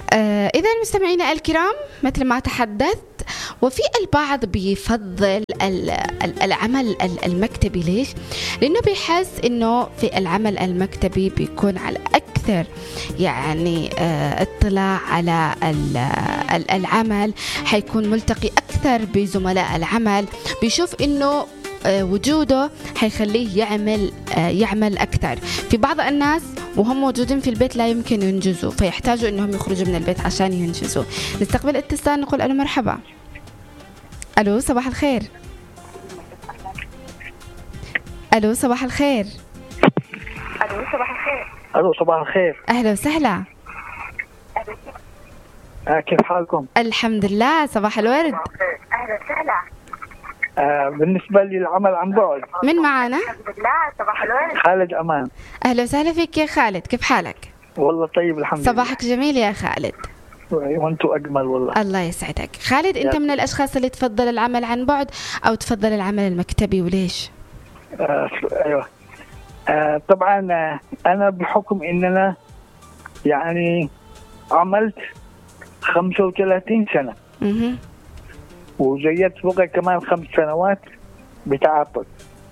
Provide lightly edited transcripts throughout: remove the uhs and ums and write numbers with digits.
إذا مستمعينا الكرام، مثل ما تحدثت، وفي البعض بيفضل العمل المكتبي. ليش؟ لأنه بيحس إنه في العمل المكتبي بيكون على أكثر يعني اطلاع على العمل، حيكون ملتقي أكثر بزملاء العمل، بيشوف إنه وجوده حيخليه يعمل أكثر. في بعض الناس وهم موجودين في البيت لا يمكن ينجزوا، فيحتاجوا إنهم يخرجوا من البيت عشان ينجزوا. نستقبل اتصال، نقول ألو مرحبا. ألو صباح الخير. ألو صباح الخير. ألو صباح الخير. ألو صباح الخير. أهلا وسهلا. كيف حالكم؟ الحمد لله، صباح الورد. أهلا وسهلا. بالنسبة للعمل عن بعد، من معانا؟ الحمد لله، صباح الورد. خالد أمان. أهلا وسهلا فيك يا خالد، كيف حالك؟ والله طيب الحمد لله. صباحك جميل يا خالد. وانتوا أجمل والله. الله يسعدك. خالد، أنت من الأشخاص اللي تفضل العمل عن بعد أو تفضل العمل المكتبي، وليش؟ أيوة. طبعا أنا بحكم إن أنا يعني عملت 35 سنة وزيدت فوقها كمان 5 سنوات بتعاقد.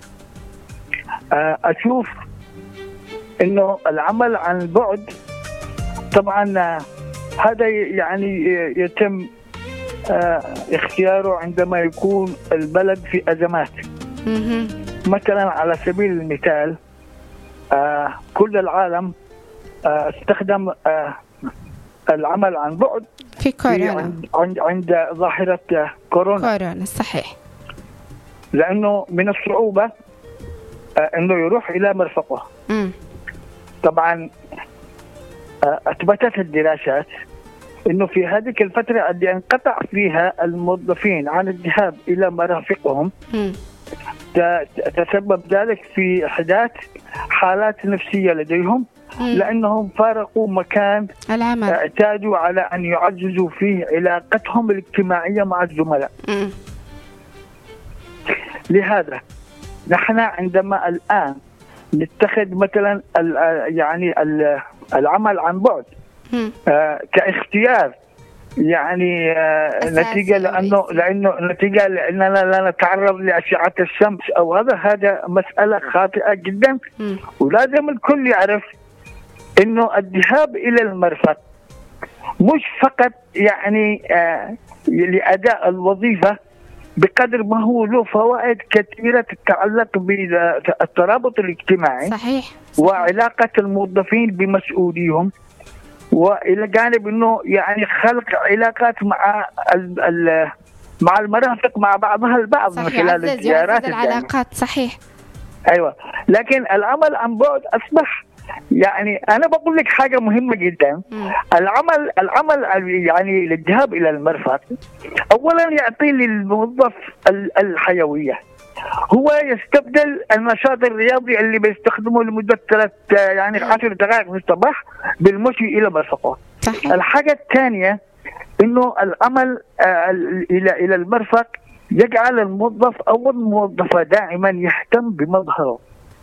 أشوف إنه العمل عن بعد طبعا هذا يعني يتم اختياره عندما يكون البلد في أزمات. مثلا على سبيل المثال كل العالم استخدم العمل عن بعد في كورونا، عند ظاهرة كورونا. صحيح. لأنه من الصعوبة أنه يروح إلى مرفقه. طبعا أثبتت الدراسات أنه في هذه الفترة اللي انقطع فيها الموظفين عن الذهاب إلى مرافقهم تسبب ذلك في إحداث حالات نفسية لديهم، لأنهم فارقوا مكان العمل، اعتادوا على أن يعززوا فيه علاقتهم الاجتماعية مع الزملاء. لهذا نحن عندما الآن نتخذ مثلا يعني العمل عن بعد كاختيار، يعني نتيجة لأنه نتيجة لأننا لا نتعرض لأشعة الشمس أو هذا مسألة خاطئة جدا. ولازم الكل يعرف إنه الذهاب إلى المرفق مش فقط يعني لأداء الوظيفة، بقدر ما هو له فوائد كثيرة تتعلق بالترابط الاجتماعي. صحيح. وعلاقة الموظفين بمسؤوليهم، وإلى جانب إنه يعني خلق علاقات مع المرافق مع بعضها البعض من خلال الزيارات العلاقات. صحيح. أيوة. لكن العمل عن بعد أصبح يعني أنا بقول لك حاجة مهمة جدا. العمل يعني الذهاب إلى المرفق أولا يعطي للموظف الحيوية. هو يستبدل النشاط الرياضي اللي بيستخدمه لمدة 10 دقائق في الصباح بالمشي إلى مرفقه. الحاجة الثانية إنه العمل إلى المرفق يجعل الموظف أو الموظفة دائما يهتم بمظهره.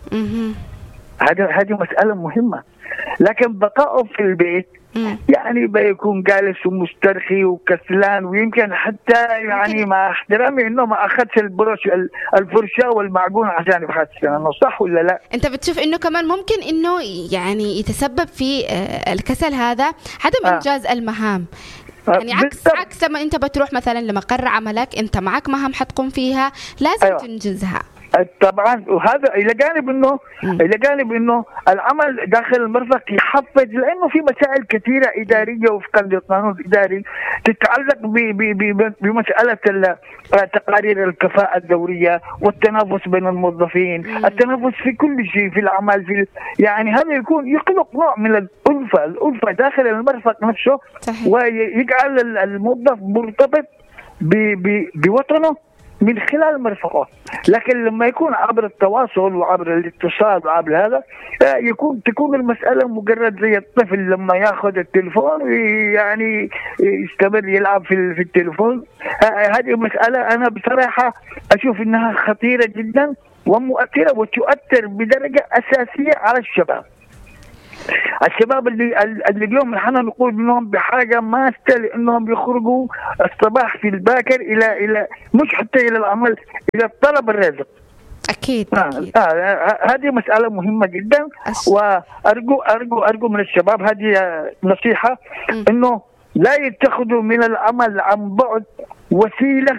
هذه مسألة مهمة. لكن بقائه في البيت يعني بيكون جالس ومسترخي وكسلان، ويمكن حتى يعني مع احترامي انه ما اخذش الفرشة والمعجون عشان يفحص سنانه. صح ولا لا؟ انت بتشوف انه كمان ممكن انه يعني يتسبب في الكسل هذا، عدم انجاز المهام. يعني عكس لما انت بتروح مثلا لمقر عملك، انت معك مهام حتقوم فيها لازم تنجزها. طبعا. وهذا الى جانب انه العمل داخل المرفق يحفز، لانه في مسائل كثيره اداريه وفقا للقانون الاداري تتعلق بمساله تقارير الكفاءه الدوريه والتنافس بين الموظفين، التنافس في كل شيء في العمل، يعني هذا يخلق نوع من الالفه داخل المرفق نفسه. صحيح. ويجعل الموظف مرتبط بوطنه من خلال مرفقه. لكن لما يكون عبر التواصل وعبر الاتصال وعبر هذا تكون المسألة مجرد زي الطفل لما ياخذ التلفون يعني يستمر يلعب في التلفون. هذه مسألة أنا بصراحة أشوف إنها خطيرة جدا ومؤثرة وتؤثر بدرجة أساسية على الشباب. الشباب اللي اليوم نحن نقول انهم بحاجه ماسه لانهم يخرجوا الصباح في الباكر الى مش حتى الى العمل، الى طلب الرزق. أكيد. هذه مسألة مهمة جدا، وأرجو من الشباب هذه نصيحة إنه لا يتخذوا من العمل عن بعد وسيلة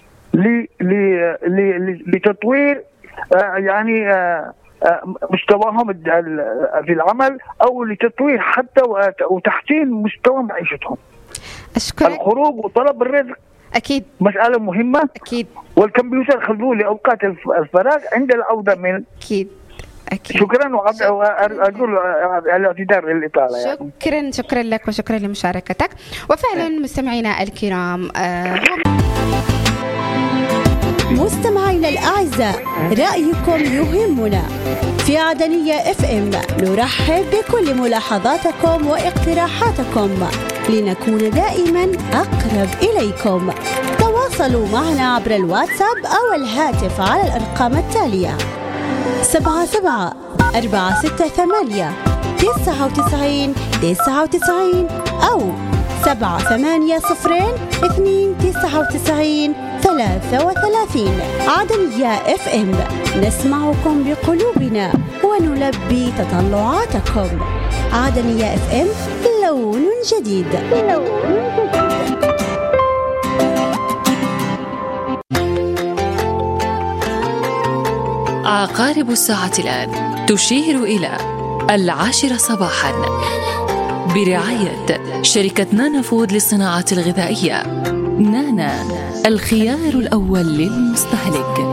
لتطوير يعني مستواهم في العمل، أو لتطوير حتى وتحسين مستوى معيشتهم. أشكرك. الخروج وطلب الرزق أكيد مسألة مهمة. أكيد. والكمبيوتر خذوه لأوقات الفراغ عند العودة من. أكيد. شكرا، وأرجو الاعتذار للإطالة. شكرا لك وشكرا لمشاركتك. وفعلا مستمعينا الكرام، مستمعينا الأعزاء، رأيكم يهمنا. في عدنية FM نرحب بكل ملاحظاتكم واقتراحاتكم لنكون دائما أقرب إليكم. تواصلوا معنا عبر الواتساب أو الهاتف على الأرقام التالية: 77-468-99-99 أو 780-299-33. عدنية FM، نسمعكم بقلوبنا ونلبي تطلعاتكم. عدنية FM، لون جديد. عقارب الساعة الآن تشير إلى 10 صباحا، برعاية شركة نانا فود للصناعات الغذائية. نانا، الخيار الأول للمستهلك.